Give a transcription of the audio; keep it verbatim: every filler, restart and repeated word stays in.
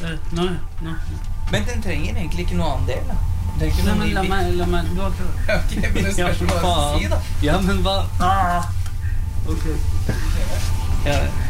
Nå, nå. Men den trenger egentlig ikke noe annen del, da. Det er ikke Nei, noe men la ny meg, la meg, du har klart. Ok, men det spørs hva jeg skal si, da. Ja, men hva? Ah. Ok. Ja,